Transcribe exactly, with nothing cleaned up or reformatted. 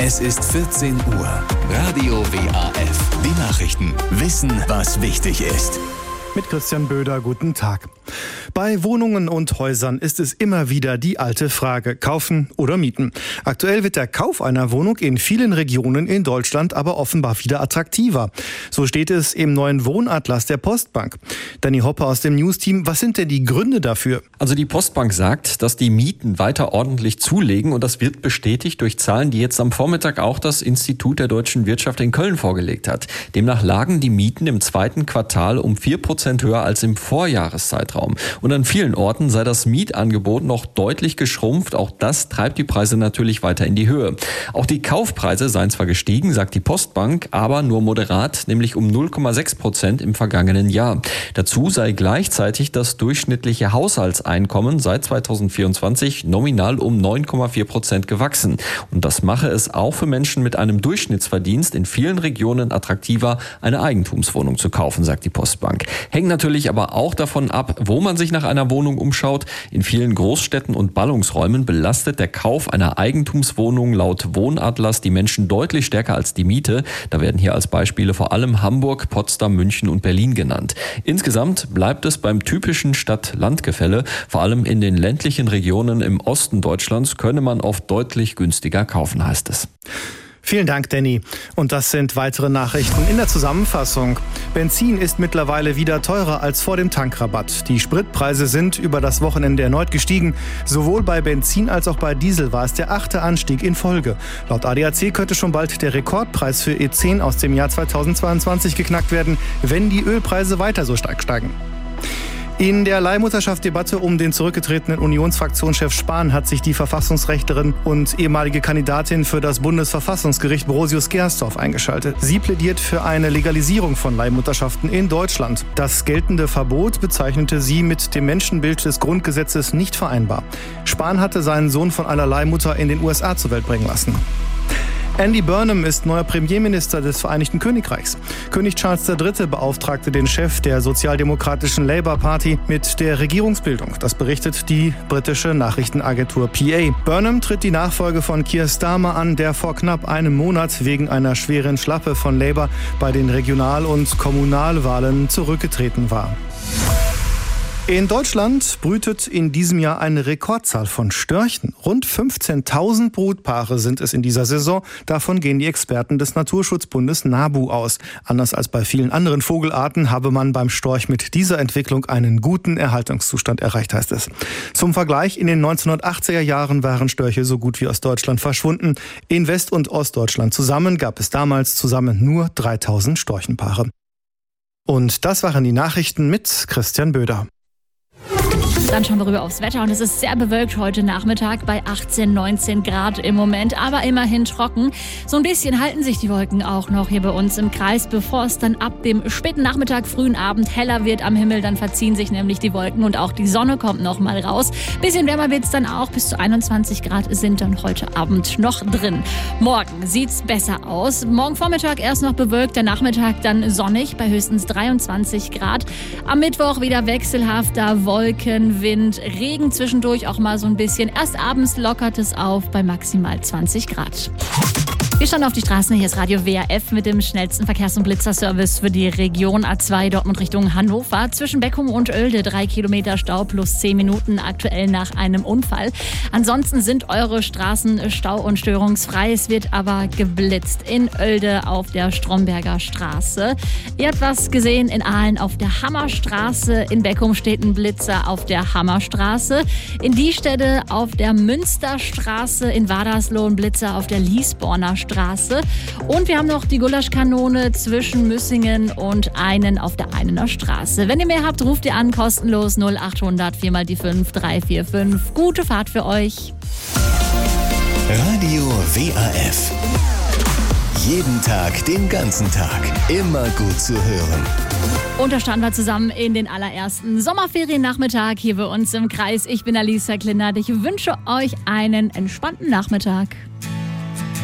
Es ist vierzehn Uhr. Radio W A F. Die Nachrichten. Wissen, was wichtig ist. Mit Christian Böder, guten Tag. Bei Wohnungen und Häusern ist es immer wieder die alte Frage, kaufen oder mieten. Aktuell wird der Kauf einer Wohnung in vielen Regionen in Deutschland aber offenbar wieder attraktiver. So steht es im neuen Wohnatlas der Postbank. Danny Hopper aus dem News-Team, was sind denn die Gründe dafür? Also die Postbank sagt, dass die Mieten weiter ordentlich zulegen und das wird bestätigt durch Zahlen, die jetzt am Vormittag auch das Institut der deutschen Wirtschaft in Köln vorgelegt hat. Demnach lagen die Mieten im zweiten Quartal um vier Prozent höher als im Vorjahreszeitraum. Und an vielen Orten sei das Mietangebot noch deutlich geschrumpft. Auch das treibt die Preise natürlich weiter in die Höhe. Auch die Kaufpreise seien zwar gestiegen, sagt die Postbank, aber nur moderat, nämlich um null Komma sechs Prozent im vergangenen Jahr. Dazu sei gleichzeitig das durchschnittliche Haushaltseinkommen seit zweitausendvierundzwanzig nominal um neun Komma vier Prozent gewachsen. Und das mache es auch für Menschen mit einem Durchschnittsverdienst in vielen Regionen attraktiver, eine Eigentumswohnung zu kaufen, sagt die Postbank. Hängt natürlich aber auch davon ab, wo man sich nach einer Wohnung umschaut. In vielen Großstädten und Ballungsräumen belastet der Kauf einer Eigentumswohnung laut Wohnatlas die Menschen deutlich stärker als die Miete. Da werden hier als Beispiele vor allem Hamburg, Potsdam, München und Berlin genannt. Insgesamt bleibt es beim typischen Stadt-Land-Gefälle. Vor allem in den ländlichen Regionen im Osten Deutschlands könne man oft deutlich günstiger kaufen, heißt es. Vielen Dank, Danny. Und das sind weitere Nachrichten in der Zusammenfassung. Benzin ist mittlerweile wieder teurer als vor dem Tankrabatt. Die Spritpreise sind über das Wochenende erneut gestiegen. Sowohl bei Benzin als auch bei Diesel war es der achte Anstieg in Folge. Laut A D A C könnte schon bald der Rekordpreis für E zehn aus dem Jahr zweitausendzweiundzwanzig geknackt werden, wenn die Ölpreise weiter so stark steigen. In der Leihmutterschaftsdebatte um den zurückgetretenen Unionsfraktionschef Spahn hat sich die Verfassungsrechtlerin und ehemalige Kandidatin für das Bundesverfassungsgericht Brosius Gersdorf eingeschaltet. Sie plädiert für eine Legalisierung von Leihmutterschaften in Deutschland. Das geltende Verbot bezeichnete sie mit dem Menschenbild des Grundgesetzes nicht vereinbar. Spahn hatte seinen Sohn von einer Leihmutter in den U S A zur Welt bringen lassen. Andy Burnham ist neuer Premierminister des Vereinigten Königreichs. König Charles der Dritte beauftragte den Chef der sozialdemokratischen Labour Party mit der Regierungsbildung. Das berichtet die britische Nachrichtenagentur P A. Burnham tritt die Nachfolge von Keir Starmer an, der vor knapp einem Monat wegen einer schweren Schlappe von Labour bei den Regional- und Kommunalwahlen zurückgetreten war. In Deutschland brütet in diesem Jahr eine Rekordzahl von Störchen. Rund fünfzehntausend Brutpaare sind es in dieser Saison. Davon gehen die Experten des Naturschutzbundes NABU aus. Anders als bei vielen anderen Vogelarten habe man beim Storch mit dieser Entwicklung einen guten Erhaltungszustand erreicht, heißt es. Zum Vergleich, in den neunzehnhundertachtziger Jahren waren Störche so gut wie aus Deutschland verschwunden. In West- und Ostdeutschland zusammen gab es damals zusammen nur dreitausend Storchenpaare. Und das waren die Nachrichten mit Christian Böder. Dann schauen wir rüber aufs Wetter und es ist sehr bewölkt heute Nachmittag bei achtzehn, neunzehn Grad im Moment, aber immerhin trocken. So ein bisschen halten sich die Wolken auch noch hier bei uns im Kreis, bevor es dann ab dem späten Nachmittag, frühen Abend heller wird am Himmel. Dann verziehen sich nämlich die Wolken und auch die Sonne kommt noch mal raus. Bisschen wärmer wird es dann auch, bis zu einundzwanzig Grad sind dann heute Abend noch drin. Morgen sieht's besser aus. Morgen Vormittag erst noch bewölkt, der Nachmittag dann sonnig bei höchstens dreiundzwanzig Grad. Am Mittwoch wieder wechselhafter Wolken, Wind, Regen zwischendurch auch mal so ein bisschen. Erst abends lockert es auf bei maximal zwanzig Grad. Wir schauen auf die Straßen. Hier ist Radio W A F mit dem schnellsten Verkehrs- und Blitzerservice für die Region A zwei Dortmund Richtung Hannover. Zwischen Beckum und Oelde drei Kilometer Stau plus zehn Minuten aktuell nach einem Unfall. Ansonsten sind eure Straßen stau- und störungsfrei. Es wird aber geblitzt in Oelde auf der Stromberger Straße. Ihr habt was gesehen in Aalen auf der Hammerstraße. In Beckum steht ein Blitzer auf der Hammerstraße. In Diestede auf der Münsterstraße. In Wadersloh ein Blitzer auf der Liesborner Straße. Straße. Und wir haben noch die Gulaschkanone zwischen Müssingen und Einen auf der Einener Straße. Wenn ihr mehr habt, ruft ihr an, kostenlos null achthundert vier mal die fünf drei vier fünf. Gute Fahrt für euch. Radio W A F. Jeden Tag, den ganzen Tag. Immer gut zu hören. Und da standen wir zusammen in den allerersten Sommerferiennachmittag hier bei uns im Kreis. Ich bin Alisa Klindert. Ich wünsche euch einen entspannten Nachmittag.